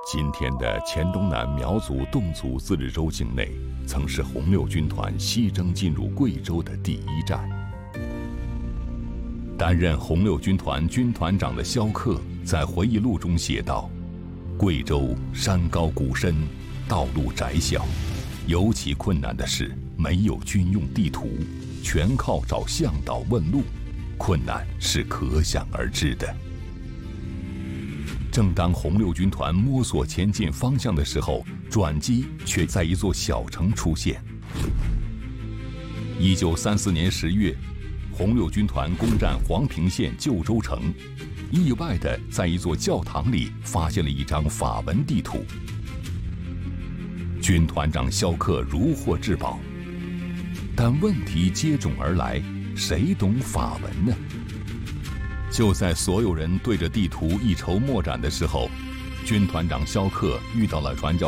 今天的黔东南苗族侗族自治州境内，曾是红六军团西征进入贵州的第一站。担任红六军团军团长的萧克在回忆录中写道：“贵州山高谷深，道路窄小，尤其困难的是没有军用地图，全靠找向导问路，困难是可想而知的。”正当红六军团摸索前进方向的时候，转机却在一座小城出现。1934年10月，红六军团攻占黄平县旧州城，意外地在一座教堂里发现了一张法文地图。军团长萧克如获至宝，但问题接踵而来：谁懂法文呢？就在所有人对着地图一筹莫展的时候，军团长萧克遇到了传教